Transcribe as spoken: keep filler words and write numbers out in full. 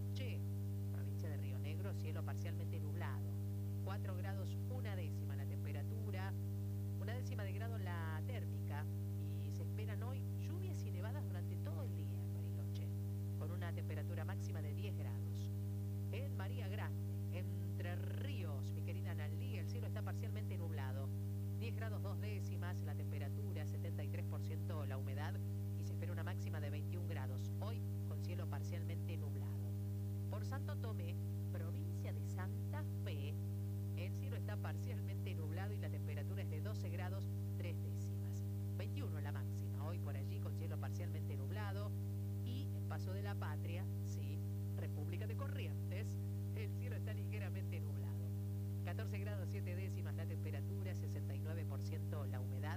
Bariloche, provincia de Río Negro, cielo parcialmente nublado. cuatro grados una décima la temperatura, una décima de grado la térmica, y se esperan hoy lluvias y nevadas durante todo el día en Bariloche, con una temperatura máxima de diez grados. En María Grande, Entre Ríos, mi querida Nalí, el cielo está parcialmente nublado. diez grados dos décimas la temperatura, setenta y tres por ciento la humedad, y se espera una máxima de veintiún grados. Hoy con cielo parcialmente nublado. Por Santo Tomé, provincia de Santa Fe, el cielo está parcialmente nublado y la temperatura es de doce grados tres décimas. veintiuno la máxima, hoy por allí con cielo parcialmente nublado. Y en Paso de la Patria, sí, República de Corrientes, el cielo está ligeramente nublado. catorce grados siete décimas la temperatura, sesenta y nueve por ciento la humedad.